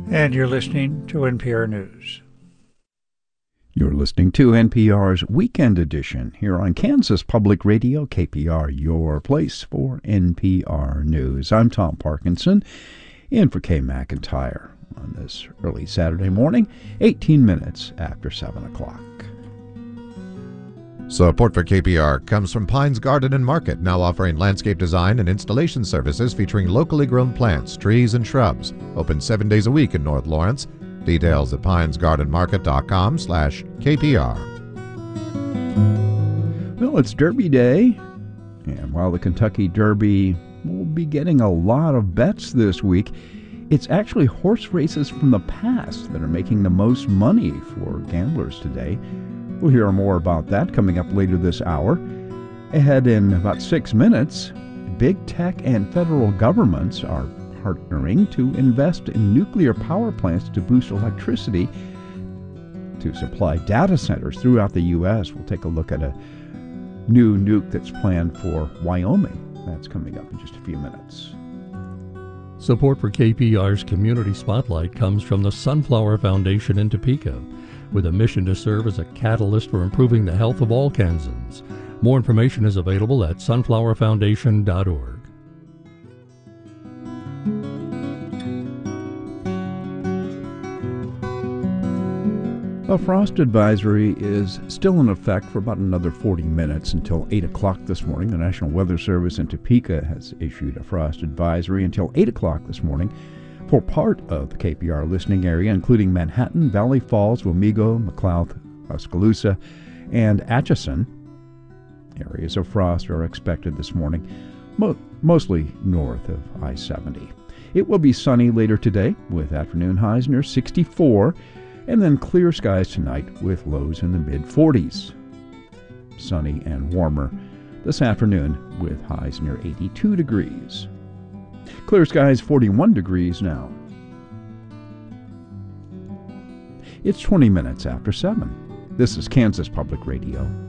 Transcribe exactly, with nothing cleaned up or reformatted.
And you're listening to N P R News. You're listening to N P R's Weekend Edition here on Kansas Public Radio, K P R, your place for N P R News. I'm Tom Parkinson, in for Kay McIntyre on this early Saturday morning, eighteen minutes after seven o'clock. Support for K P R comes from Pines Garden and Market, now offering landscape design and installation services featuring locally grown plants, trees, and shrubs. Open seven days a week in North Lawrence. Details at pinesgardenmarket.com slash KPR. Well, it's Derby Day, and while the Kentucky Derby will be getting a lot of bets this week, it's actually horse races from the past that are making the most money for gamblers today. We'll hear more about that coming up later this hour. Ahead in about six minutes, big tech and federal governments are partnering to invest in nuclear power plants to boost electricity to supply data centers throughout the U S. We'll take a look at a new nuke that's planned for Wyoming. That's coming up in just a few minutes. Support for K P R's Community Spotlight comes from the Sunflower Foundation in Topeka, with a mission to serve as a catalyst for improving the health of all Kansans. More information is available at sunflower foundation dot org. A frost advisory is still in effect for about another forty minutes until eight o'clock this morning. The National Weather Service in Topeka has issued a frost advisory until eight o'clock this morning for part of the K P R listening area, including Manhattan, Valley Falls, Wamego, McLeod, Oskaloosa, and Atchison. Areas of frost are expected this morning, mo- mostly north of I seventy. It will be sunny later today with afternoon highs near sixty-four, and then clear skies tonight with lows in the mid-forties. Sunny and warmer this afternoon with highs near eighty-two degrees. Clear skies, forty-one degrees now. It's twenty minutes after seven. This is Kansas Public Radio.